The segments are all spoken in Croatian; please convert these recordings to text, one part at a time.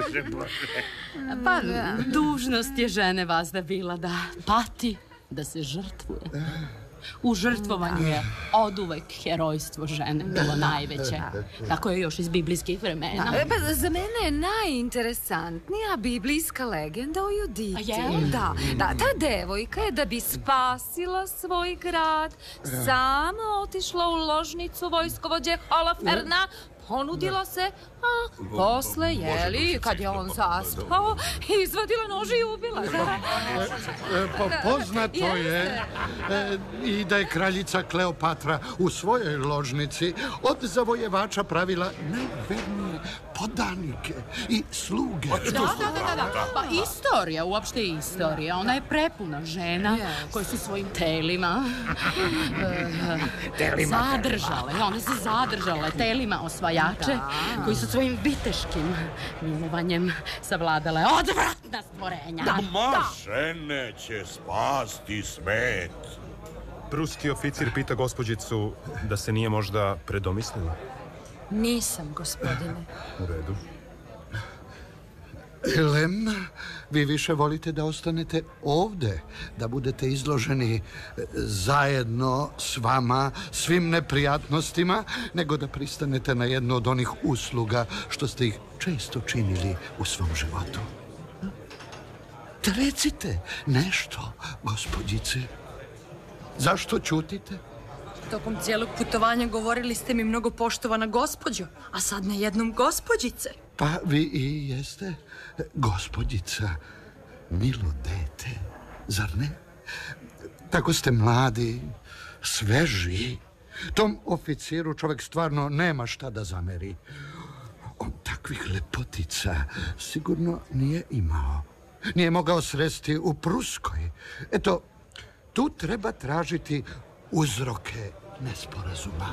Bože. Pa, dužnost je žene vazda bila da pati, da se žrtvuje. U žrtvovanju je oduvek herojstvo žene bilo najveće. Tako je još iz biblijskih vremena. Pa za mene je najinteresantnija biblijska legenda o Juditi. Da, ta devojka je da bi spasila svoj grad sama otišla u ložnicu vojskovođe Holoferna, ponudila se, a posle, kad je on zaspao, izvadila nož i ubila ga. Poznato je i da je kraljica Kleopatra u svojoj ložnici od zavojevača pravila najvernije podanike i sluge. Da. Pa istorija, uopšte istorija. Ona je prepuna žena koje su svojim telima zadržale. One su zadržale telima osvajače koji su svojim viteškim milovanjem savladale odvratna stvorenja. Žene će spasti svet. Pruski oficir pita gospođicu da se nije možda predomislila. Nisam, gospodine. U redu. Helena, vi više volite da ostanete ovde, da budete izloženi zajedno s vama, svim neprijatnostima, nego da pristanete na jednu od onih usluga što ste ih često činili u svom životu. Da recite nešto, gospođice. Zašto ćutite? Tokom cijelog putovanja govorili ste mi mnogo poštovana gospođo, a sad na jednom gospođice. Pa vi i jeste gospođica, milo dete, zar ne? Tako ste mladi, sveži. Tom oficiru čovjek stvarno nema šta da zameri. On takvih lepotica sigurno nije imao. Nije mogao sresti u Pruskoj. Eto, tu treba tražiti uzroke nesporazuma.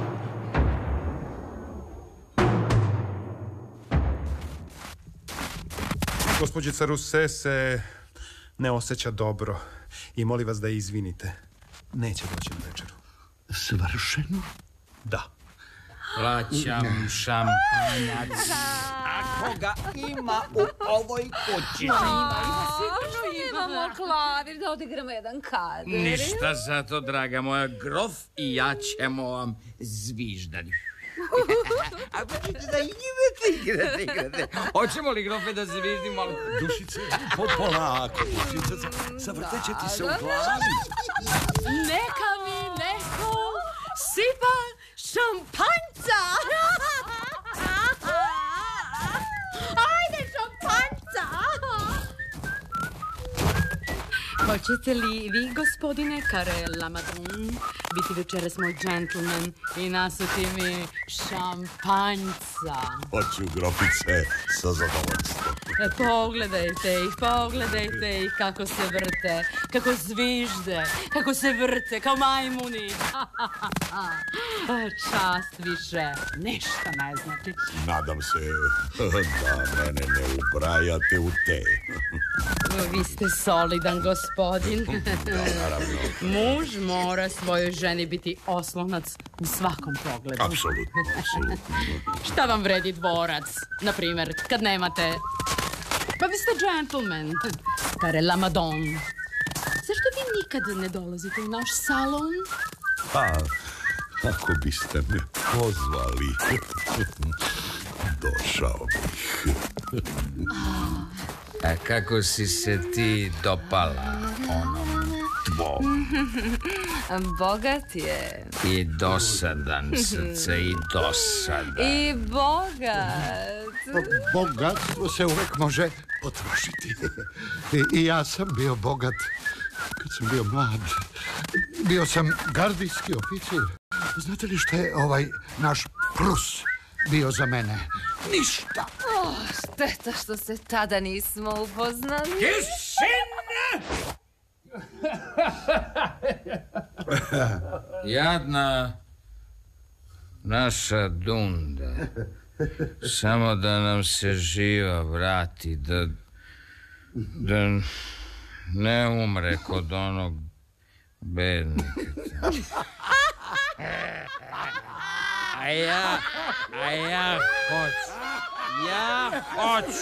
Gospođica Ruse se ne osjeća dobro i molim vas da je izvinite. Neće doći na večeru. Svršeno? Da. Plaćam šampanjac. Ako ga ima u ovoj kući. Imamo klavir da odigramo jedan kader. Ništa za to, draga moja. Grof i ja ćemo vam zviždati. Igrate. Hoćemo li, grofe, da zviždimo? Dušice, polako. Zavrteće ti se u glavi. Neka mi neko sipa šampanjca! Ajde, šampanjca! Hoćete li vi, gospodine Karel Lamadon, biti večeras moj džentlmen i nasuti mi šampanjca? Hoću, grofice, sa zadovoljstvom. Pogledajte ih kako se vrte, kako zvižde, kako se vrte, kao majmuni. Čast više, ništa ne znači. Nadam se da mene ne ubrajate u te. Vi ste solidan gospodin. Naravno. Muž mora svojoj ženi biti oslonac u svakom pogledu. Apsolutno. Šta vam vredi dvorac, na primjer, kad nemate... Pa vi ste džentlmen, Karel Lamadon. Zašto vi nikad ne dolazite u naš salon? Pa, ako biste me pozvali, došao bih. A kako si se ti dopala onom tvom? Bogat je. I dosadan, srce, i dosadan. I bogat. Bogatstvo se uvek može potrošiti. I ja sam bio bogat kad sam bio mlad. Bio sam gardijski oficir. Znate li što je ovaj naš Prus bio za mene? Ništa. Šteta što se tada nismo upoznali. Tišina! Jadna naša Dunda. Samo da nam se živa vrati, da ne umre kod onog bednika. A ja hoću.